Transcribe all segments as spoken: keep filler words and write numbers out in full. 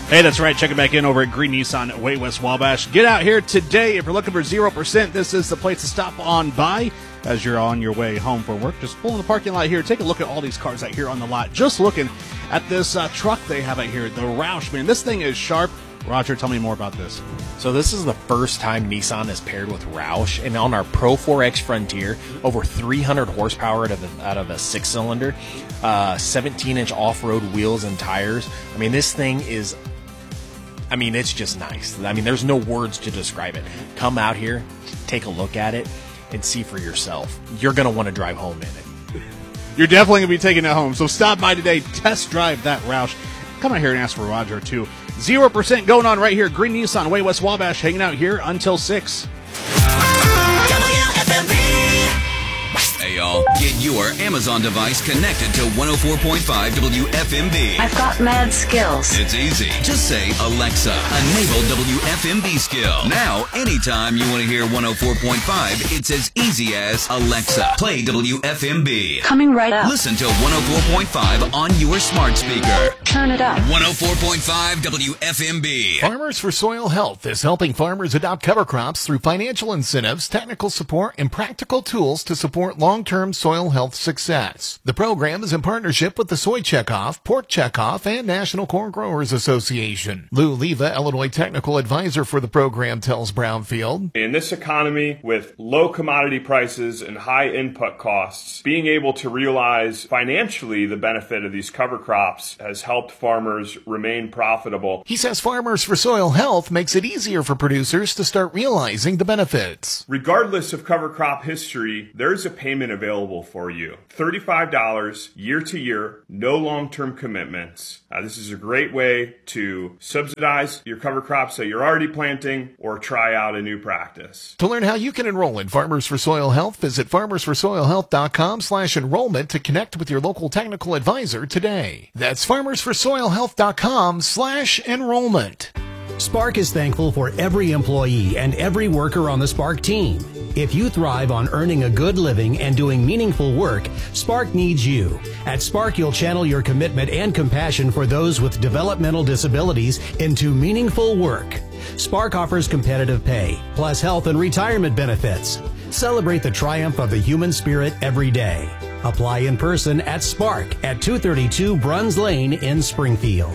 Hey, that's right. Check it back in over at Green Nissan Way West Wabash. Get out here today. If you're looking for zero percent, this is the place to stop on by as you're on your way home from work. Just pull in the parking lot here. Take a look at all these cars out here on the lot. Just looking at this uh, truck they have out here, the Roush. Man, this thing is sharp. Roger, tell me more about this. So this is the first time Nissan has paired with Roush, and on our Pro four X Frontier, over three hundred horsepower out of a, out of a six-cylinder, uh, seventeen inch off-road wheels and tires. I mean, this thing is, I mean, it's just nice. I mean, there's no words to describe it. Come out here, take a look at it, and see for yourself. You're going to want to drive home in it. You're definitely going to be taking it home. So stop by today, test drive that Roush. Come out here and ask for Roger, too. zero percent going on right here. Green Nissan, Way West Wabash, hanging out here until six. W F M B. Hey, y'all. Get your Amazon device connected to one oh four point five W F M B. I've got mad skills. It's easy. Just say, Alexa, enable W F M B skill. Now, anytime you want to hear one oh four point five, it's as easy as, Alexa, play W F M B. Coming right up. Listen to one oh four point five on your smart speaker. Turn it up. one oh four point five W F M B. Farmers for Soil Health is helping farmers adopt cover crops through financial incentives, technical support, and practical tools to support long-term soil health success. The program is in partnership with the Soy Checkoff, Pork Checkoff, and National Corn Growers Association. Lou Leva, Illinois Technical Advisor for the program, tells Brownfield. In this economy with low commodity prices and high input costs, being able to realize financially the benefit of these cover crops has helped farmers remain profitable. He says Farmers for Soil Health makes it easier for producers to start realizing the benefits. Regardless of cover crop history, there's a payment available for you. thirty-five dollars year to year, no long-term commitments. Uh, this is a great way to subsidize your cover crops that you're already planting or try out a new practice. To learn how you can enroll in Farmers for Soil Health, visit farmers for soil health dot com slash enrollment to connect with your local technical advisor today. That's farmers for soil health dot com slash enrollment. Spark is thankful for every employee and every worker on the Spark team. If you thrive on earning a good living and doing meaningful work, Spark needs you. At Spark, you'll channel your commitment and compassion for those with developmental disabilities into meaningful work. Spark offers competitive pay, plus health and retirement benefits. Celebrate the triumph of the human spirit every day. Apply in person at Spark at two thirty-two Bruns Lane in Springfield.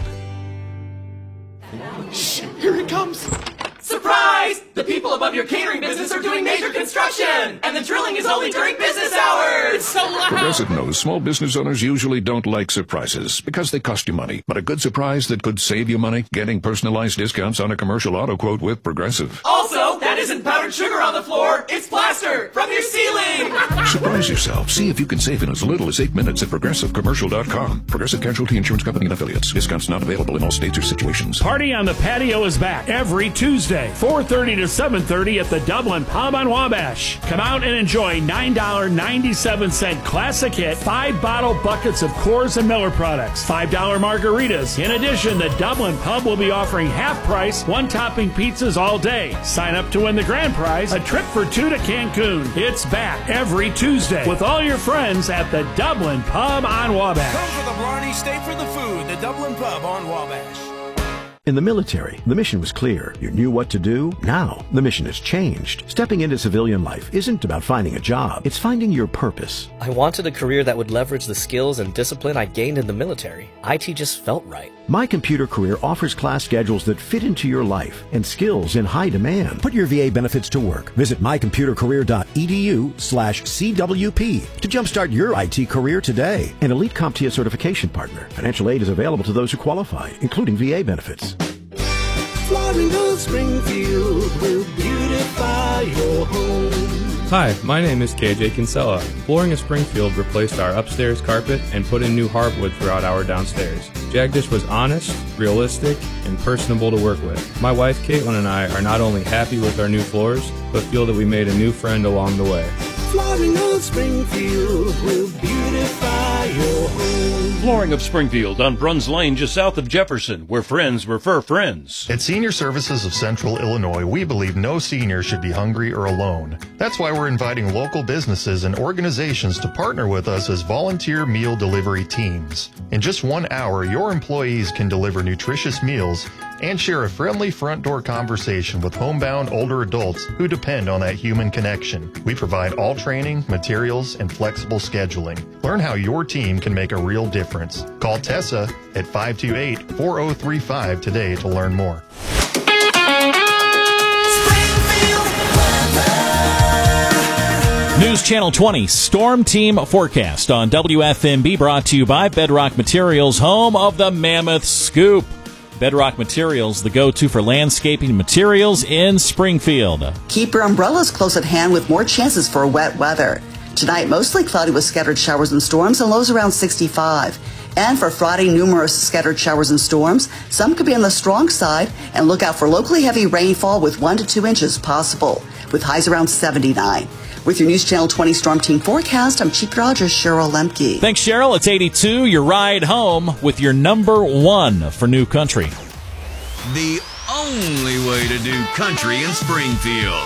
Shh, here it comes. Surprise! The people above your catering business are doing major construction, and the drilling is only during business hours. It's so loud. Progressive knows small business owners usually don't like surprises because they cost you money. But a good surprise that could save you money? Getting personalized discounts on a commercial auto quote with Progressive. Also, that isn't powdered sugar on the floor. It's plaster from your ceiling. Surprise yourself. See if you can save in as little as eight minutes at progressive commercial dot com. Progressive Casualty Insurance Company and Affiliates. Discounts not available in all states or situations. Party on the Patio is back every Tuesday, four thirty to seven thirty at the Dublin Pub on Wabash. Come out and enjoy nine dollars and ninety-seven cents classic hit, five bottle buckets of Coors and Miller products, five dollar margaritas. In addition, the Dublin Pub will be offering half price, one topping pizzas all day. Sign up to win the grand prize, a trip for two to Cancun. It's back every Tuesday with all your friends at the Dublin Pub on Wabash. Come for the Blarney, stay for the food. The Dublin Pub on Wabash. In the military, the mission was clear. You knew what to do. Now, the mission has changed. Stepping into civilian life isn't about finding a job. It's finding your purpose. I wanted a career that would leverage the skills and discipline I gained in the military. I T just felt right. My Computer Career offers class schedules that fit into your life and skills in high demand. Put your V A benefits to work. Visit my computer career dot e d u slash C W P to jumpstart your I T career today. An Elite CompTIA certification partner. Financial aid is available to those who qualify, including V A benefits. Flooring Springfield will beautify your home. Hi, my name is K J Kinsella. Flooring of Springfield replaced our upstairs carpet and put in new hardwood throughout our downstairs. Jagdish was honest, realistic, and personable to work with. My wife Caitlin and I are not only happy with our new floors, but feel that we made a new friend along the way. Flooring of Springfield will beautify your home. Flooring of Springfield on Bruns Lane, just south of Jefferson, where friends refer friends. At Senior Services of Central Illinois, we believe no senior should be hungry or alone. That's why we're inviting local businesses and organizations to partner with us as volunteer meal delivery teams. In just one hour, your employees can deliver nutritious meals and share a friendly front door conversation with homebound older adults who depend on that human connection. We provide all training, materials, and flexible scheduling. Learn how your team can make a real difference. Call Tessa at five two eight, four oh three five today to learn more. News Channel twenty Storm Team Forecast on W F M B, brought to you by Bedrock Materials, home of the Mammoth Scoop. Bedrock Materials, the go-to for landscaping materials in Springfield. Keep your umbrellas close at hand with more chances for wet weather. Tonight, mostly cloudy with scattered showers and storms and lows around sixty-five. And for Friday, numerous scattered showers and storms. Some could be on the strong side, and look out for locally heavy rainfall with one to two inches possible, with highs around seventy-nine. With your News Channel twenty Storm Team forecast, I'm Chief Rogers, Cheryl Lemke. Thanks, Cheryl. It's eighty-two, your ride home with your number one for New Country. The only way to do country in Springfield.